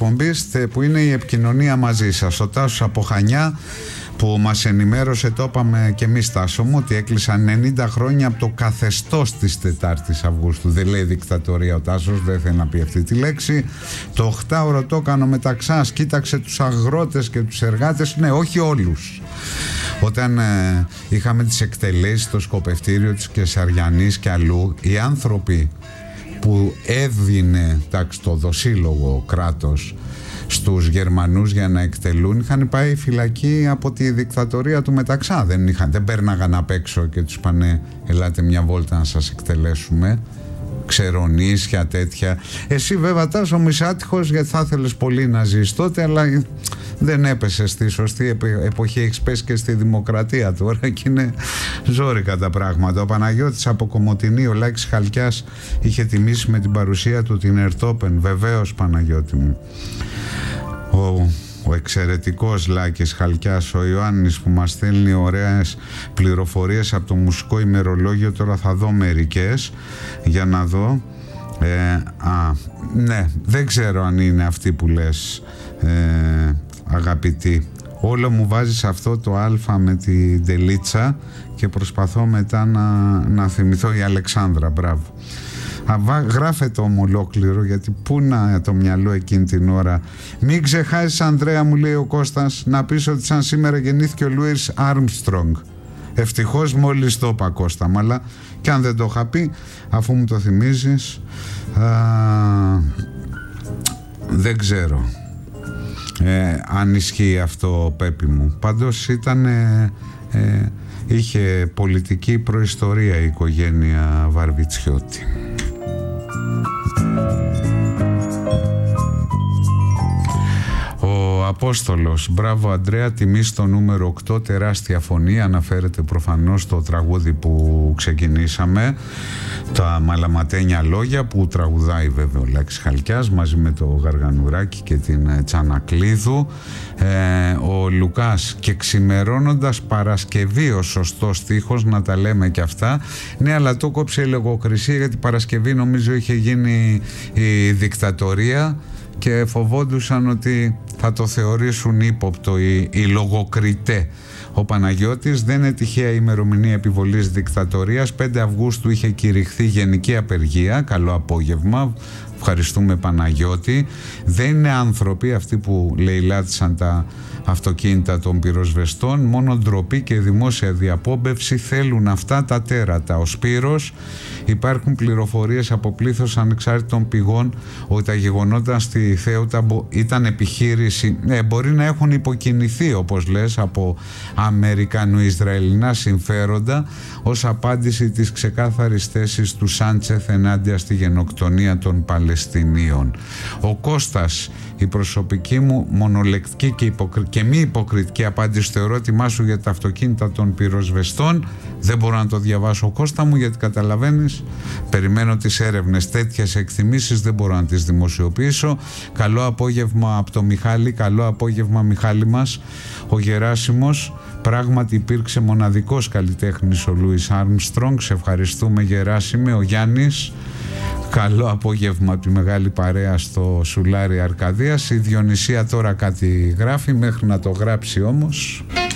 εκπομπής, που είναι η επικοινωνία μαζί σας. Ο Τάσος από Χανιά, που μας ενημέρωσε, το είπαμε και εμείς, Τάσο μου, ότι έκλεισαν 90 χρόνια από το καθεστώς της 4ης Αυγούστου. Δεν λέει δικτατορία ο Τάσος, δεν θέλει να πει αυτή τη λέξη. Το 8ωρο το έκανε ο Μεταξάς, κοίταξε τους αγρότες και τους εργάτες, ναι, όχι όλους. Όταν είχαμε τις εκτελέσεις στο σκοπευτήριο της Κεσαριανής και αλλού, οι άνθρωποι που έδινε το δοσύλλογο κράτος στους Γερμανούς για να εκτελούν, είχαν πάει φυλακή από τη δικτατορία του Μεταξά. Δεν πέρναγαν απ' έξω και τους πάνε ελάτε μια βόλτα να σας εκτελέσουμε. Ξερονίσια τέτοια. Εσύ βέβαια, Τάσο μου, είσαι άτυχος, γιατί θα ήθελες πολύ να ζεις τότε, αλλά δεν έπεσες στη σωστή εποχή. Έχεις πέσει και στη δημοκρατία τώρα και είναι ζόρικα τα πράγματα. Ο Παναγιώτης από Κομοτηνή, ο Λάκης Χαλκιάς, είχε τιμήσει με την παρουσία του την Ερτόπεν. Βεβαίως, Παναγιώτη μου. Ο εξαιρετικός Λάκης Χαλκιάς, ο Ιωάννης, που μας στέλνει ωραίες πληροφορίες από το μουσικό ημερολόγιο. Τώρα θα δω μερικές για να δω. Ναι, δεν ξέρω αν είναι αυτή που λες, αγαπητή. Όλο μου βάζεις αυτό το α με την τελίτσα και προσπαθώ μετά να θυμηθώ. Η Αλεξάνδρα, μπράβο. Γράφε το ολόκληρο, γιατί πού να το μυαλό εκείνη την ώρα. Μην ξεχάσεις, Ανδρέα, μου λέει ο Κώστας, να πεις ότι σαν σήμερα γεννήθηκε ο Λούις Άρμστρονγκ. Ευτυχώς μόλις το είπα, Κώστα μου, αλλά και αν δεν το είχα πει, αφού μου το θυμίζεις, δεν ξέρω αν ισχύει αυτό, Πέπι μου. Πάντως είχε πολιτική προϊστορία η οικογένεια Βαρβιτσιώτη. Ο Απόστολος, μπράβο Ανδρέα, τιμή στο νούμερο 8, τεράστια φωνή. Αναφέρεται προφανώς στο τραγούδι που ξεκινήσαμε, τα μαλαματένια λόγια, που τραγουδάει βέβαια ο Λάκης Χαλκιάς μαζί με το Γαργανουράκι και την Τσανακλείδου. Ο Λουκάς, και ξημερώνοντας Παρασκευή ο σωστός στίχος, να τα λέμε και αυτά. Ναι, αλλά το κόψε η λογοκρισία, γιατί Παρασκευή νομίζω είχε γίνει η δικτατορία και φοβόντουσαν ότι θα το θεωρήσουν ύποπτο οι λογοκριτέ. Ο Παναγιώτης, δεν είναι τυχαία η ημερομηνία επιβολής δικτατορίας. 5 Αυγούστου είχε κηρυχθεί γενική απεργία. Καλό απόγευμα. Ευχαριστούμε, Παναγιώτη. Δεν είναι άνθρωποι αυτοί που λαιλάτισαν τα αυτοκίνητα των πυροσβεστών. Μόνο ντροπή και δημόσια διαπόμπευση θέλουν αυτά τα τέρατα. Ο Σπύρος, υπάρχουν πληροφορίες από πλήθος ανεξάρτητων πηγών ότι τα γεγονότα στη Θέουτα ήταν επιχείρηση. Μπορεί να έχουν υποκινηθεί, όπως λες, από αμερικανο-ισραηλινά συμφέροντα, ως απάντηση της ξεκάθαρης θέσης του Σάντσεθ ενάντια στη γενοκτονία των Παλαιστινίων. Ο Κώστας, η προσωπική μου μονολεκτική και μη υποκριτική απάντηση στο ερώτημά σου για τα αυτοκίνητα των πυροσβεστών δεν μπορώ να το διαβάσω, Κώστα μου, γιατί καταλαβαίνεις, περιμένω τις έρευνες. Τέτοιες εκτιμήσεις δεν μπορώ να τις δημοσιοποιήσω. Καλό απόγευμα από το Μιχάλη. Καλό απόγευμα, Μιχάλη μας. Ο Γεράσιμος, πράγματι υπήρξε μοναδικός καλλιτέχνης ο Λούις Άρμστρονγκ. Σε ευχαριστούμε, Γεράσιμε. Ο Γιάννης, καλό απόγευμα από τη μεγάλη παρέα στο Σουλάρι Αρκαδίας. Η Διονυσία τώρα κάτι γράφει, μέχρι να το γράψει όμως.